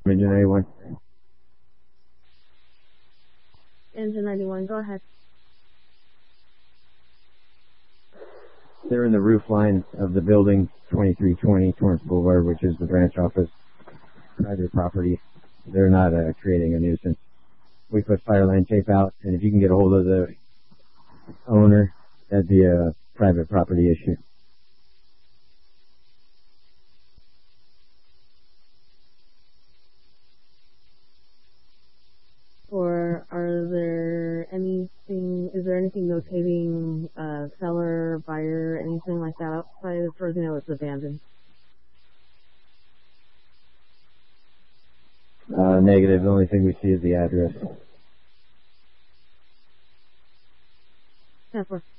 Engine 91. Engine 91, go ahead. They're in the roof line of the building 2320 Torrance Boulevard, which is the branch office, private property. They're not creating a nuisance. We put fire line tape out, and if you can get a hold of the owner, that'd be a private property issue. Or is there anything notating seller, buyer, anything like that outside, as far as you know, it's abandoned? Negative. The only thing we see is the address. 10-4.